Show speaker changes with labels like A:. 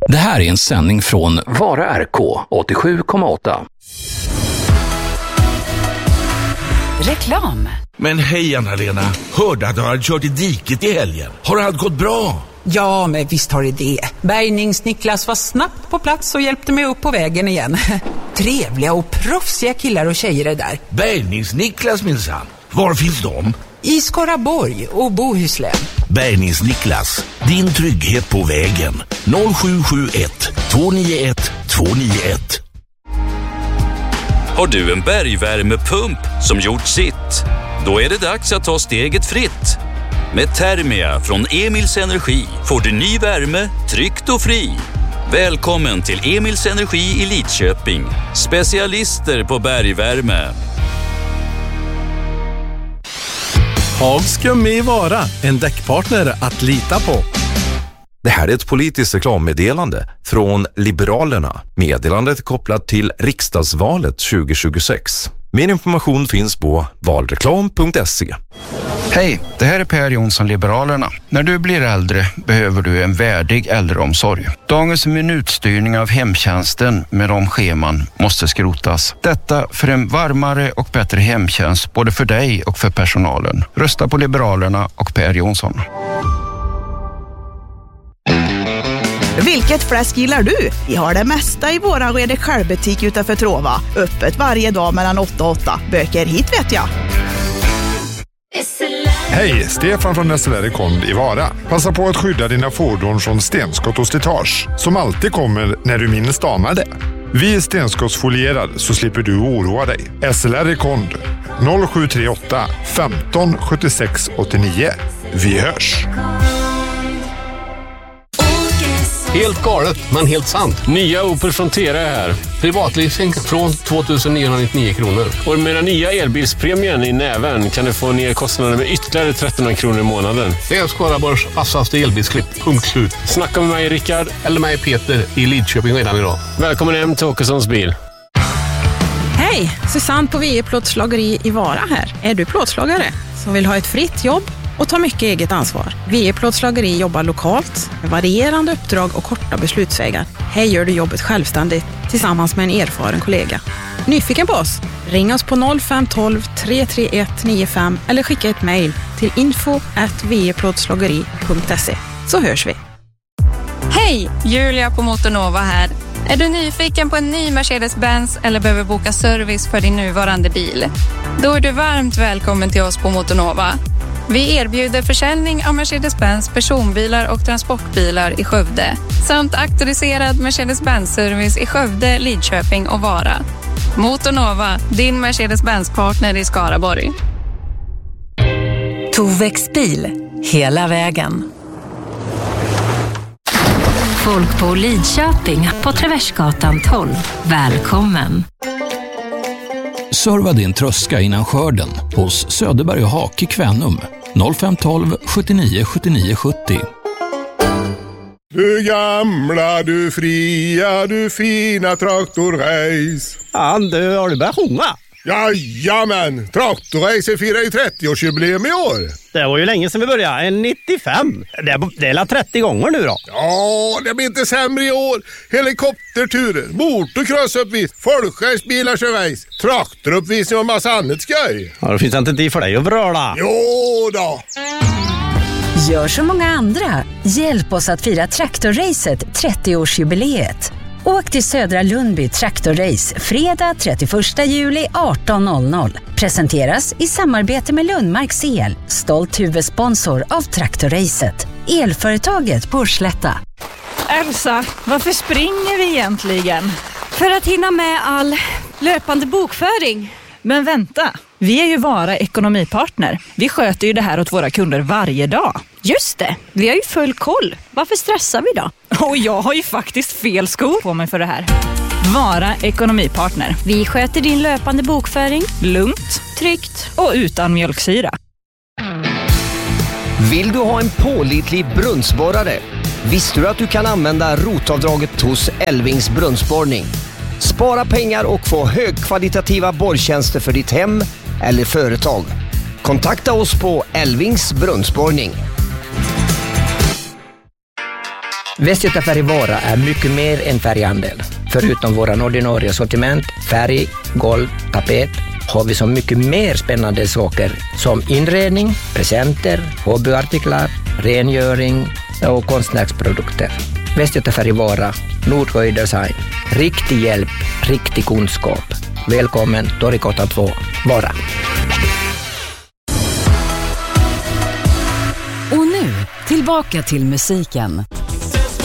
A: Det här är en sändning från Vara RK 87,8.
B: Reklam.
C: Men hej Anna-Lena, hörde att du hade kört i diket i helgen. Har allt gått bra?
B: Ja, men visst har det. Bärgnings-Niklas var snabbt på plats och hjälpte mig upp på vägen igen. Trevliga och proffsiga killar och tjejer är där.
C: Bärgnings-Niklas minsann. Var finns de?
B: I Skaraborg och Bohuslän.
C: Bärgnings-Niklas, din trygghet på vägen. 0771 291 291.
D: Har du en bergvärmepump som gjort sitt? Då är det dags att ta steget fritt. Med Thermia från Emils Energi får du ny värme, tryggt och fri. Välkommen till Emils Energi i Lidköping. Specialister på bergvärme.
E: Hagskum i Vara, en däckpartner att lita på.
F: Det här är ett politiskt reklammeddelande från Liberalerna. Meddelandet är kopplat till riksdagsvalet 2026. Mer information finns på valreklam.se.
G: Hej, det här är Per Jonsson, Liberalerna. När du blir äldre behöver du en värdig äldreomsorg. Dagens minutstyrning av hemtjänsten med de scheman måste skrotas. Detta för en varmare och bättre hemtjänst både för dig och för personalen. Rösta på Liberalerna och Per Jonsson.
H: Vilket fläsk gillar du? Vi har det mesta i våran Rede självbutik utanför Trova. Öppet varje dag mellan 8 och 8. Böker hit vet jag.
I: Hej, Stefan från SLR Kond i Vara. Passa på att skydda dina fordon från stenskott och slitage som alltid kommer när du minst anar det. Vi är stenskottsfolierad så slipper du oroa dig. SLR Kond 0738 15 76 89. Vi hörs!
J: Helt galet, men helt sant. Nya Opel Frontera är här. Privatleasing från 2999 kronor. Och med den nya elbilspremien i näven kan du få ner kostnaden med ytterligare 1300 kronor i månaden. Det är Skaraborgs vassaste elbilsklipp. Punkt slut. Snacka med mig Rickard eller mig Peter i Lidköping redan idag. Välkommen hem till Åkessons bil.
K: Hej, Susanne på VE Plåtslageri i Vara här. Är du plåtslagare som vill ha ett fritt jobb och ta mycket eget ansvar? VE Plåtslageri jobbar lokalt med varierande uppdrag och korta beslutsvägar. Här gör du jobbet självständigt tillsammans med en erfaren kollega. Nyfiken på oss? Ring oss på 0512 331 95 eller skicka ett mejl till info@veplåtslageri.se så hörs vi.
L: Hej, Julia på Motornova här. Är du nyfiken på en ny Mercedes-Benz eller behöver boka service för din nuvarande bil? Då är du varmt välkommen till oss på Motornova. Vi erbjuder försäljning av Mercedes-Benz personbilar och transportbilar i Skövde samt auktoriserad Mercedes-Benz-service i Skövde, Lidköping och Vara. Motornova, din Mercedes-Benz-partner i Skaraborg.
M: Tovex bil, hela vägen. Folk på Lidköping på Traversgatan 12. Välkommen.
A: Serva din tröska innan skörden hos Söderberg och Hake Kvänum 0512 79 79 70.
I: Du gamla, du fria, du fina traktorrace.
N: Ja, du har du börjat sjunga?
I: Jajamän, traktorrace firar ju 30-årsjubileum i år.
N: Det var ju länge sedan vi började, 95. Det är la 30 gånger nu då.
I: Ja, det blir inte sämre i år. Helikopterturer, motocrossuppvis, folkskärsbilar kör race, traktoruppvisning och massa annat skoj.
N: Ja, det finns inte tid för dig att bröla.
I: Jo då.
M: Gör som många andra. Hjälp oss att fira traktorracet 30-årsjubileet. Åk till Södra Lundby Traktorrace fredag 31 juli 18.00. Presenteras i samarbete med Lundmarks El, stolt huvudsponsor av Traktorracet. Elföretaget på Slätta.
O: Elsa, varför springer vi egentligen? För att hinna med all löpande bokföring. Men vänta, vi är ju Vara ekonomipartner. Vi sköter ju det här åt våra kunder varje dag. Just det, vi har ju full koll. Varför stressar vi då? Och jag har ju faktiskt fel skor på mig för det här. Vara ekonomipartner. Vi sköter din löpande bokföring. Lugnt, tryggt och utan mjölksyra.
P: Vill du ha en pålitlig brunnsborrare? Visste du att du kan använda rotavdraget hos Elvings brunnsborrning? Spara pengar och få högkvalitativa borrtjänster för ditt hem eller företag. Kontakta oss på Elvings brunnsborrning. Västgötafärg Vara är mycket mer än färghandel. Förutom våra ordinarie sortiment, färg, golv, tapet, har vi så mycket mer spännande saker som inredning, presenter, hobbyartiklar, rengöring och konstnärsprodukter. Västgötafärg Vara, Nordsjö Design. Riktig hjälp, riktig kunskap. Välkommen Torgatan 2, Vara.
M: Och nu, tillbaka till musiken.